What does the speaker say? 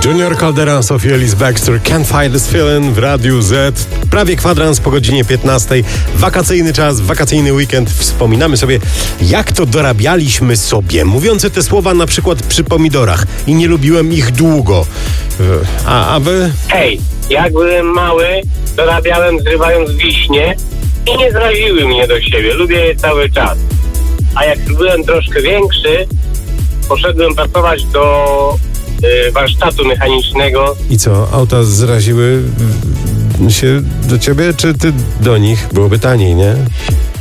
Junior Caldera, Sophia Ellis Bextor, Can't Fight This Feeling w Radiu Z. Prawie kwadrans po godzinie 15. Wakacyjny czas, wakacyjny weekend. Wspominamy sobie, jak to dorabialiśmy sobie. Mówiące te słowa na przykład przy pomidorach. I nie lubiłem ich długo. A wy? Hej, jak byłem mały, dorabiałem zrywając wiśnie i nie zraziły mnie do siebie. Lubię je cały czas. A jak byłem troszkę większy, poszedłem pracować do warsztatu mechanicznego. I co, auta zraziły się do ciebie, czy ty do nich? Byłoby taniej, nie?